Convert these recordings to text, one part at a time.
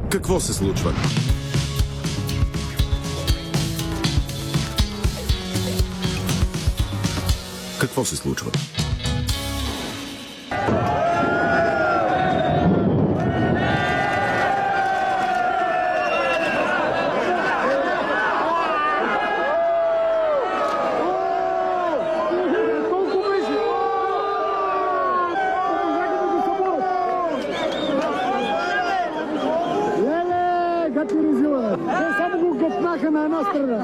Какво се случва? Какво се случва? На една страна.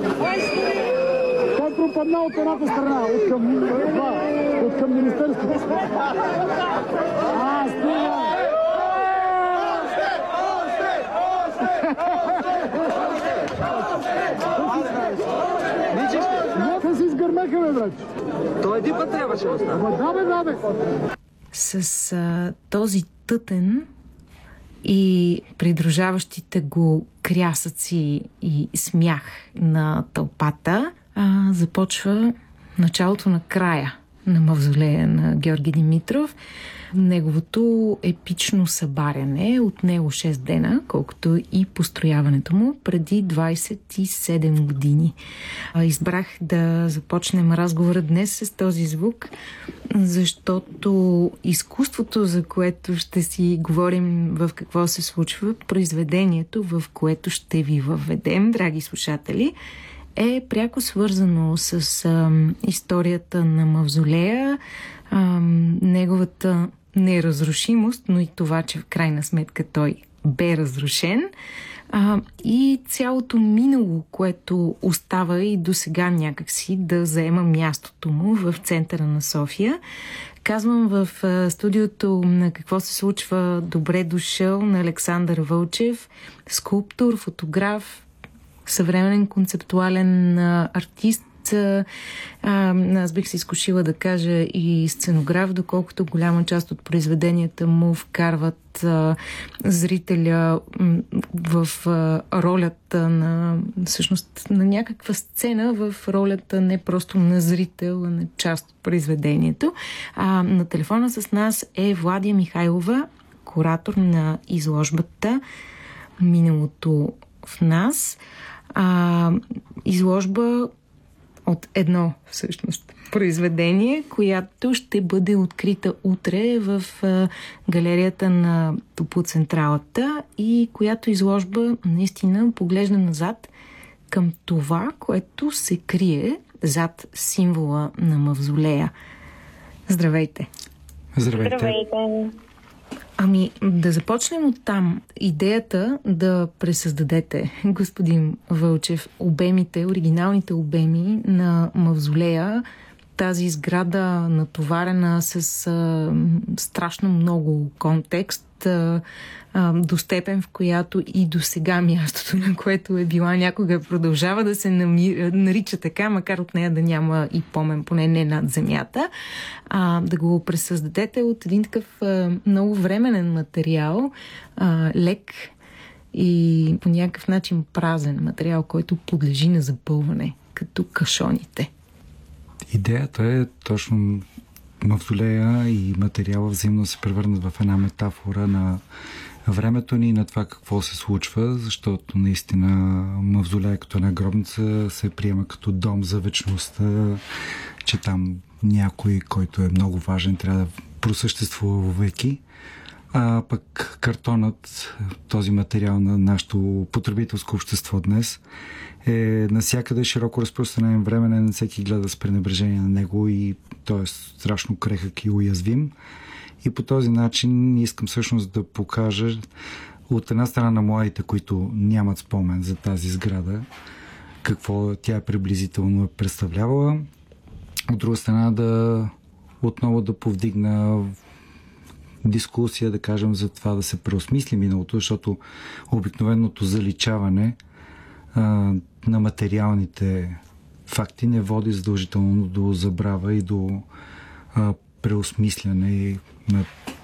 Той пропадна от едната страна, от към министерството. Нека си изгърмеха, бе, брат. Той един път трябваше да стане. Да, бе. С този тътен и придружаващите го крясъци и смях на тълпата, започва началото на края на мавзолея на Георги Димитров. Неговото епично събаряне отнело 6 дена, колкото и построяването му преди 27 години. Избрах да започнем разговора днес с този звук, защото изкуството, за което ще си говорим в какво се случва, произведението, в което ще ви въведем, драги слушатели, е пряко свързано с историята на мавзолея, неговата неразрушимост, но и това, че в крайна сметка той бе разрушен, и цялото минало, което остава и до сега някакси да заема мястото му в центъра на София. Казвам в студиото на какво се случва добре дошъл на Александър Вълчев, скулптор, фотограф, съвременен концептуален артист. Аз бих се изкушила да кажа и сценограф, доколкото голяма част от произведенията му вкарват зрителя в ролята на, всъщност, на някаква сцена, в ролята не просто на зрител, а на част от произведението. На телефона с нас е Владия Михайлова, куратор на изложбата "Миналото в нас". Изложба от едно, всъщност, произведение, която ще бъде открита утре в галерията на Топоцентралата и която изложба наистина поглежда назад към това, което се крие зад символа на мавзолея. Здравейте! Здравейте! Да започнем от там. Идеята да пресъздадете, господин Вълчев, обемите, оригиналните обеми на мавзолея, тази сграда натоварена с страшно много контекст, до степен, в която и до сега мястото, на което е била някога, продължава да се нарича така, макар от нея да няма и помен, поне не над земята, да го пресъздадете от един такъв много временен материал, лек и по някакъв начин празен материал, който подлежи на запълване, като кашоните. Идеята е точно мавзолея и материала взаимно се превърнат в една метафора на времето ни и на това какво се случва, защото наистина мавзолея като една гробница се приема като дом за вечността, че там някой, който е много важен, трябва да просъществува вовеки. А пък картонът, този материал на нашето потребителско общество днес, е насякъде широко разпространен, временен, всеки гледа с пренебрежение на него и той е страшно крехък и уязвим. И по този начин искам всъщност да покажа от една страна на младите, които нямат спомен за тази сграда, какво тя приблизително е представлявала. От друга страна отново да повдигна дискусия, да кажем, за това да се преосмисли миналото, защото обикновеното заличаване на материалните факти не води задължително до забрава и до преосмисляне на